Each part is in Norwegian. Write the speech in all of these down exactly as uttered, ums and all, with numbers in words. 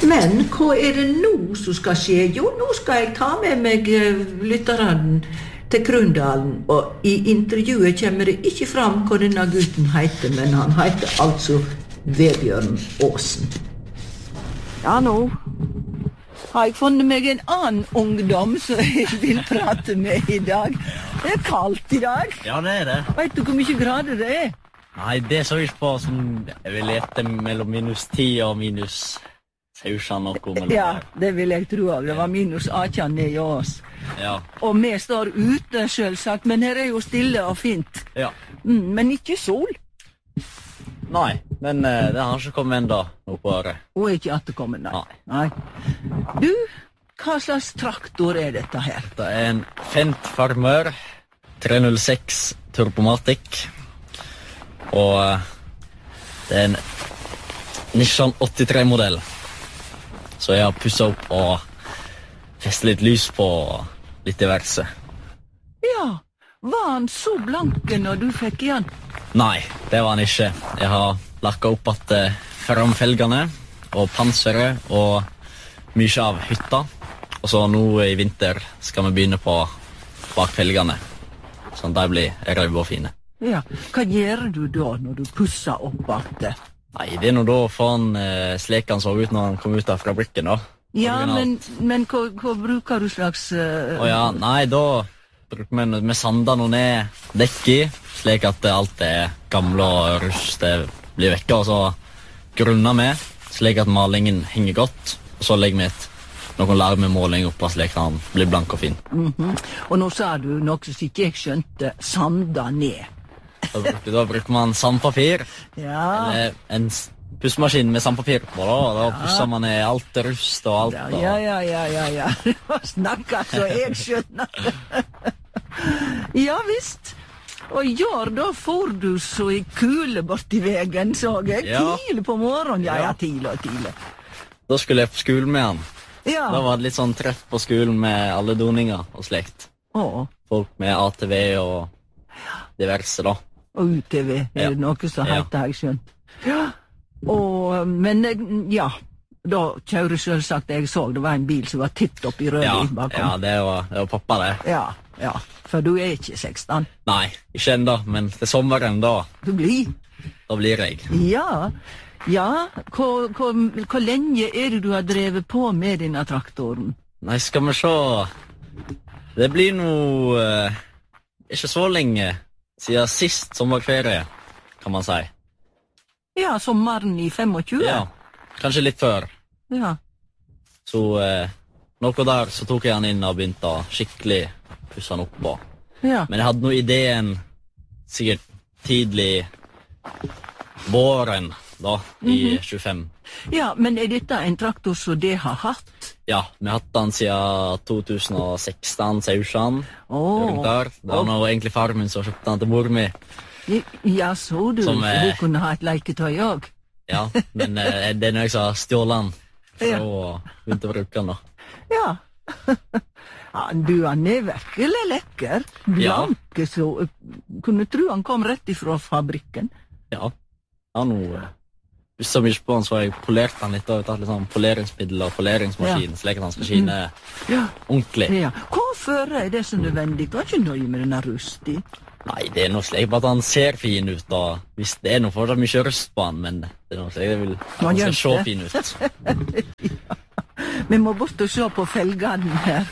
Sven, hva er det nå som skal skje? Jo, nå skal jeg ta med meg eh, lytteren til Krundalen, og i intervjuet kommer det ikke fram hva denne gutten heter, men han heter altså Vebjørn Aasen. Ja, nå har jeg funnet meg en annen ungdom som jeg vil prate med i dag. Det er kaldt i dag. Ja, det er det. Vet du hvor mye grader det er? Nei, det så ikke på som jeg vil lete mellom minus ti og minus sausan og mellom. Ja, det vil jeg tro av. Det var minus atten ned i oss. Ja. Og vi står ute, selvsagt, men her er jo stille og fint. Ja. Mm, men ikke sol. Nei, men uh, det har ikke kommet enda nå på året. Og ikke at det kommer, nei. Nei. nei. Du, hva slags traktor er dette her? Det er en Fendt Farmer tre null seks Turbomatic. Og uh, det er en Nissan åttitre-modell. Så jeg har pusset opp og festet litt lys på litt diverse. Ja, var han så blanke når du fikk igjen? Nei, det var han ikke. Jeg har lakket opp at uh, framfelgene og panseret og mye av hytta. Og så nå i vinter skal vi begynne på bakfelgene, sånn at de blir røde og fine. Ja, hva gjør du da når du pusser opp alt det? Nei, det er nå da for han eh, slik han så ut når han kom ut av fabrikken da. Ja, men, men hva, hva bruker du slags... Uh... Å ja, nei, da bruker vi med sander noe ned dekk i, slik at alt er gamle og rust, det blir vekke, og så grunner vi, slik at malingen henger godt, og så legger vi et, noen larmemåling oppe, slik at han blir blank og fin. Mm-hmm. Og nå sa du noe som ikke jeg skjønte, sander ned. Da bruker, da bruker man sandpapir, ja. Eller en pussmaskin med sandpapir på, da, og da ja. Pusser man ned alt rust og alt. Ja, ja, ja, ja, ja, ja. Det snakker så jeg skjønner. Ja, visst. Og i år da får du så i kule bort i vegen, så jeg. Ja. Tidlig på morgenen, ja, ja, tidlig og tidlig. Da skulle jeg på skolen med han. Ja. Da var det litt sånn treff på skolen med alle doninger og slekt. Åh. Folk med A T V og diverse, da. Og U T V, er det noe som heter, har jeg skjønt. Ja, og, men ja, da kjører selvsagt, jeg så, det var en bil som var titt opp i rød ja, bakom. Ja, det var, det var pappa det. Ja, ja, for du er ikke seksten. Nei, ikke enda, men til sommeren da. Du blir? Da blir jeg. Ja, ja, hvor, hvor, hvor lenge er det du har drevet på med denne traktoren? Nei, skal vi se, det blir noe, uh, ikke så lenge, siden sist sommerferie, kan man si. Ja, sommeren i tjuefem. Ja, kanskje litt før. Ja. Så eh, noe der så tok jeg han inn og begynte å skikkelig pusse han opp på. Ja. Men jeg hadde noe ideen sikkert tidlig våren da, i mm-hmm. tjuefem. Ja, men er dette en traktor som det har hatt? Ja, vi har hatt den siden to tusen og seksten, Sausjan. Åh. Det var nå egentlig far min som kjøpte den til mor mi. Ja, så du, som, eh, du kunne ha et leketøy også. Ja, men eh, det er noe jeg som har stjålet den, for ja. å begynne å bruke den da. Ja. Ja, du, han er virkelig lekker. Blanke, ja. Så kunne tro han kom rett ifra fabrikken. Ja, han nå... Hvis så mye på han, så har jeg polert han litt, og tatt litt sånn poleringsmiddel og poleringsmaskin, ja. Slik at han skal skine ja. Ordentlig. Ja. Hvorfor er det så nødvendig? Du har ikke nøye med denne rust i? Nei, det er noe slik at han ser fin ut, da. Hvis det er noe for det er mye rust på han, men det er noe slik jeg vil at han skal se fin ut. Ja. Vi må bort og se på felgene her.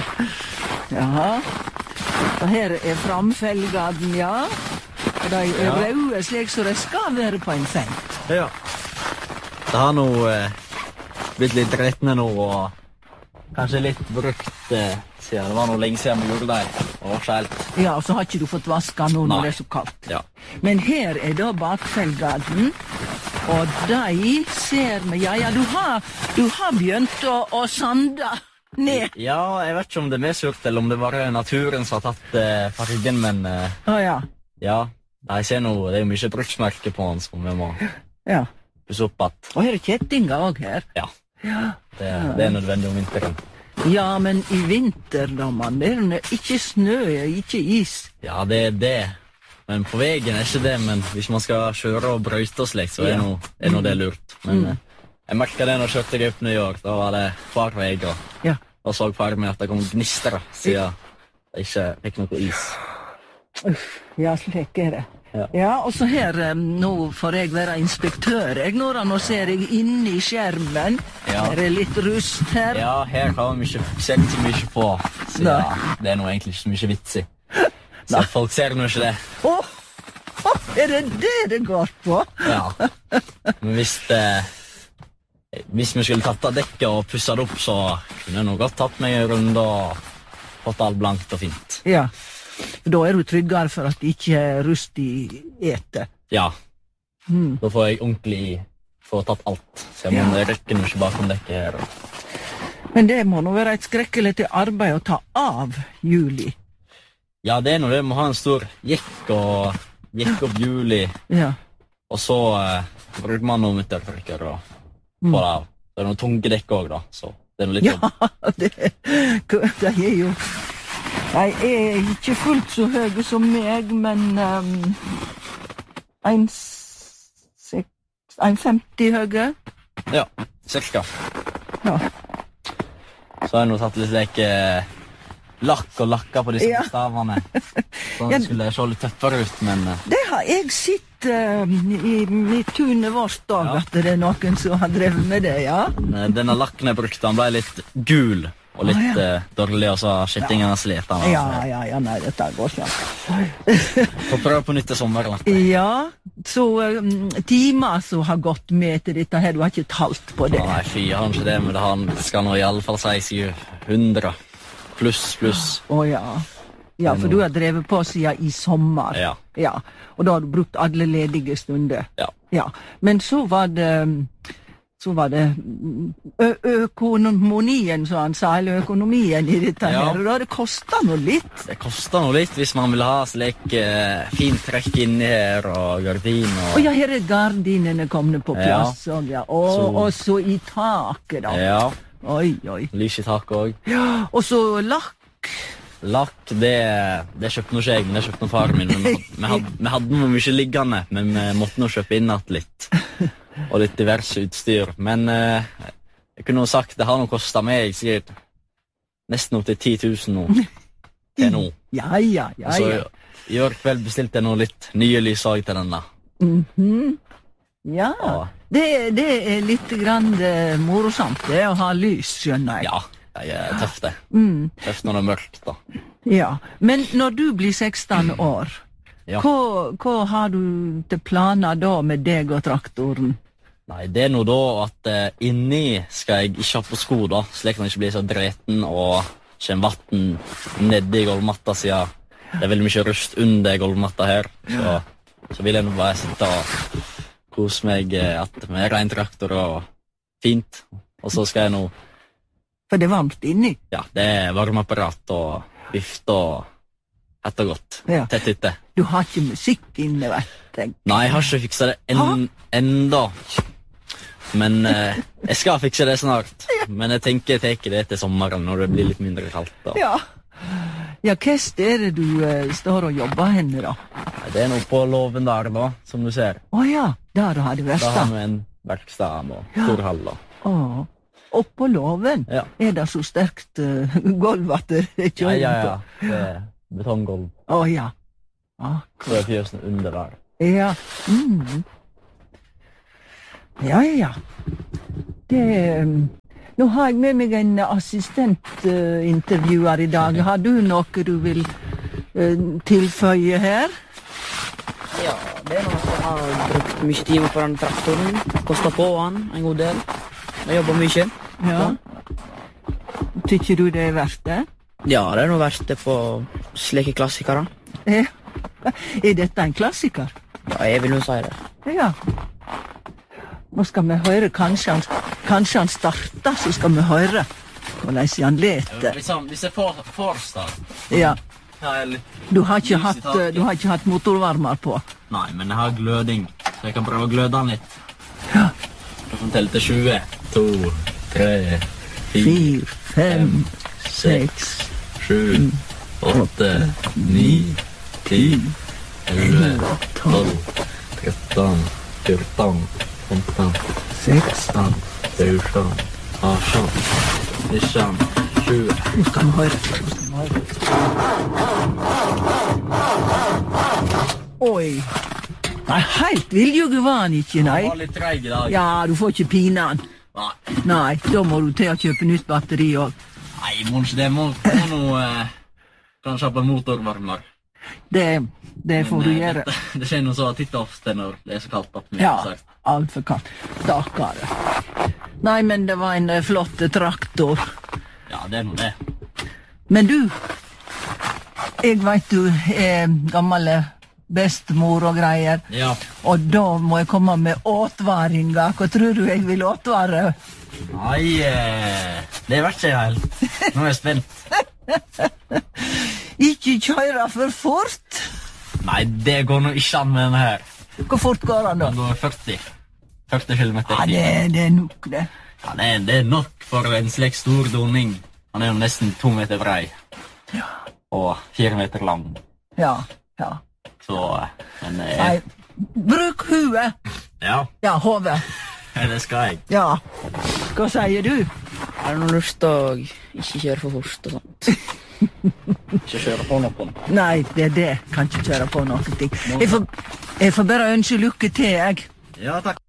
Ja. Og her er framfelgene, ja. Og de er ja. Røde, slik så de skal være på en Fendt. Ja. Det har nå eh, blitt litt rettende nå, og kanskje litt brukt eh, siden det var noe lenge siden vi gjorde det. Og skjelt. Ja, og så har ikke du fått vaska nå når det er så kaldt. Ja. Men her er da bakfelgaden, og de ser vi, ja, ja, du har, du har begynt å, å sande ned. Ja, jeg vet ikke om det er medsurt, eller om det bare er naturen som har tatt eh, fargen, men... Eh, Å ja. Ja, jeg ser nå, det er jo mye bruksmerke på han som vi må... Ja. Pusse opp at. Og her er kjettinger også her. Ja. Ja. Det, det er nødvendig om vinteren. Ja, men i vinter, da, man, det er ikke snø, ikke is. Ja, det er det. Men på veien er ikke det, men hvis man skal kjøre og brøyte og slik, så er, ja. noe, er noe det lurt. Men mm. Jeg merket det når jeg kjørte opp New York, da var det hver vei, og, Ja. og så far meg at det kom gnistere, siden jeg ikke fikk noe is. Uff, ja, slik er det. Ja. Ja, og så her, eh, nå får jeg være inspektør, jeg, når nå ser jeg inne i skjermen. Ja. Her er litt rust her. Ja, her har vi ikke sett så mye på, så Nei. ja, det er nå egentlig ikke så mye vits i. Så folk ser nå ikke det. Åh, åh, er det det det går på? Ja. Men hvis det, hvis vi skulle tatt av dekket og pusset det opp, så kunne jeg nå godt tatt meg en runde og fått alt blankt og fint. Ja, da er du tryggere for at det ikke er rust i ete. Ja, Mm. da får jeg ordentlig få tatt alt. Så jeg må Ja. rekke noe ikke bakom dekket her. Men det må nå være et skrekkelig til arbeid å ta av Juli. Ja, det er noe det. Vi må ha en stor jekk og jekk opp Juli, Ja. og så eh, bruker man noe muttertrykker og Mm. få det av. Det er noen tunge dekk også da, så det er noe litt Ja, jobb. det, det er jo... Jeg er ikke fullt så høy som meg, men um, en, seks, en femti høye. Ja, cirka. Ja. Så har jeg nå tatt litt leke lakk og lakka på disse Ja. bokstavene. Sånn Ja. at det skulle se litt tøffere ut, men eh, Det har jeg sett uh, i, i tunet vårt òg, Ja. at det er noen som har drevet med det, ja. men, eh, denne lakken jeg brukte, han ble litt gul og litt Å, ja. eh, dårlig, og så har skittingen slet han. Ja, ja, ja, nei, dette går ikke. Får prøve på nytt til sommeren. Ja, så um, timer som har gått med til dette her, du har ikke talt på det. Nei, fy, jeg har ikke det, men det har, det skal nå i alle fall si syv hundre. Pluss, pluss. Å ja. Ja, for du har drevet på siden i sommer. Ja. Ja, og da har du brukt alle ledige stunder. Ja. Ja, men så var det, så var det ø økonomien, som han sa, eller økonomien i dette Ja. her, og da det kostet noe litt. Det koster noe litt hvis man vil ha slik eh, fint trekk inni her og gardin og... Og ja, her er gardinene kommet på Ja. plass, og ja, og Så- og så i taket da. Ja, Oi, oi. lys i taket også. Ja, og så lakk. Lakk, det, det kjøpte nå ikke jeg, men det kjøpte nå faren min. Men vi hadde, vi hadde, vi hadde noe mye liggende, men vi måtte nå kjøpe inn at litt. Og litt diverse utstyr. Men eh, jeg kunne jo sagt, det har nå kostet meg sikkert nesten opp til ti tusen nå. Til nå. Ja, ja, ja, Så ja. i år kveld bestilte jeg nå litt nye lys også til denne. Mhm. Ja, Ja. det, det er litt grann eh, morosamt det å ha lys, skjønner jeg. Ja, det er tøft det. Mm, Tøft når det er mørkt da. ja. Men når du blir seksten år, Ja. hva, hva har du til planer da med deg og traktoren? Nei, det er nå da at eh, inni skal jeg ikke ha på sko da, slik at den ikke blir så dreten og kommer vatten nede i gulvmatta siden det er veldig mye rust under gulvmatta her. Så, så vil jeg nå bare sitte og kose meg eh, at med ren traktor og fint. Og så skal jeg nå, For det er varmt inni. ja, det er varmeapparat og vift og hett og godt. Ja. Tett ute. Du har ikke musikk inne, vet jeg. Nei, jeg har ikke fikset det en, enda. Men eh, jeg skal fikse det snart. Men jeg tenker jeg tar det til sommeren når det blir litt mindre kaldt. Da. Ja. Ja, hva er det du eh, står og jobber henne da? Nei, det er noe på låven der da, som du ser. Å ja, der har det Da har vært. vi en verksted og stor hall. da. Å, oppå låven Ja. er det så sterkt uh, gulv at det er Ja, kjøring ja, på. ja. Det er betonggolv. Å ja. Ah, Så er fjøsene under der. ja. Mm. Ja, ja. Det um, Nå har jeg med meg en assistentintervjuer i dag. Har du noe du vil uh, tilføye her? Ja, det er noe jeg har brukt mye timer på den traktoren. Kostet på han en god del. Jeg jobber mye. Ja. Tykker du det er verdt det? Ja, det er noe verdt det på slike klassikere. Eh, Er dette en klassiker? Ja, jeg vil jo si det. Ja. Nå skal vi høre, kanskje han, kanskje han starter, så skal vi høre hvordan han leter. Hvis, han, hvis jeg får, får start, Ja, har jeg litt... du har ikke Lys i hatt, taket. du har ikke hatt motorvarmer på. Nei, men jeg har gløding, så jeg kan prøve å gløde den litt. Ja. Jeg kan telle til tjue. To, tre, fire, Fire, fem, seks, sju, åtte, ni, ti, elleve, tolv, tretten, fjorten, femten, seks, seksten, fjorton, arton, nitton, tjue. Nå skal vi høre. Nå skal vi høre. Oi. Nei, helt viljuge var han ikke, nei. Han var litt treig i dag. Ja, du får ikke pine han. Nei. Nei, da må du til å kjøpe nytt batteri også. Nei, måske det må må nå eh, kanskje ha på motorvarmer. Det, det får Men, du eh, gjøre. Dette, det skjer noe så titt ofte når det er så kaldt opp. Ja, alt for kaldt. Stakkare. Nei, men det var en eh, flott traktor. Ja, det er noe det. Men du, jeg vet du er gammel bestemor og greier, Ja. og da må jeg komme med åtvaringa. Hva tror du jeg vil åtvare? Nei, eh, det vet ikke jeg helt. Nå er jeg spent. Ikke kjøre for fort. Nei, det går nå ikke an med denne her. Hvor fort går han da? Den går førti. førti kilometer. Ja, det, det er nok det. Ja, det er, det er nok for en slik stor doning. Han er jo nesten to meter brei. Ja, Og fire meter lang. ja, ja. Så, men eh, Nei, bruk huet. ja, Ja, hodet. det skal jeg. Ja. Hva sier du? Er det noe lyst til å ikke kjøre for fort og sånt? Ikke kjøre på noen. Nei, det er det. Kan ikke kjøre på noen ting. Jeg får, jeg får bare ønske lykke til, jeg. Ja, takk.